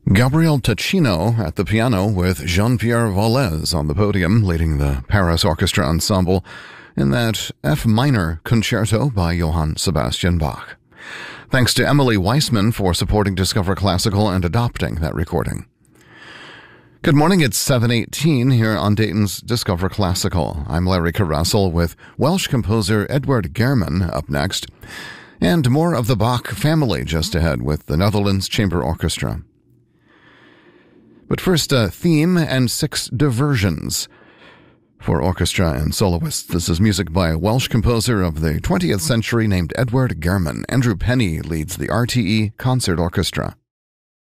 Gabriel Ticino at the piano with Jean-Pierre Vallès on the podium, leading the Paris Orchestra Ensemble in that F minor concerto by Johann Sebastian Bach. Thanks to Emily Weissman for supporting Discover Classical and adopting that recording. Good morning, it's 7:18 here on Dayton's Discover Classical. I'm Larry Carrassel with Welsh composer Edward German up next, and more of the Bach family just ahead with the Netherlands Chamber Orchestra. But first, a theme and 6 diversions for orchestra and soloists. This is music by a Welsh composer of the 20th century named Edward German. Andrew Penny leads the RTE Concert Orchestra.